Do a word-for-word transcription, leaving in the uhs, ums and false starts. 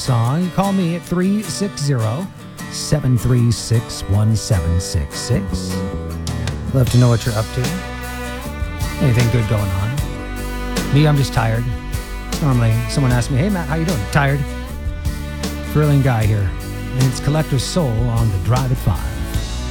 song, call me at three six zero, seven three six, one seven six six. Love to know what you're up to. Anything good going on? Me, I'm just tired. Normally, someone asks me, hey, Matt, how you doing? Tired. Thrilling guy here. And it's Collective Soul on the Drive at five.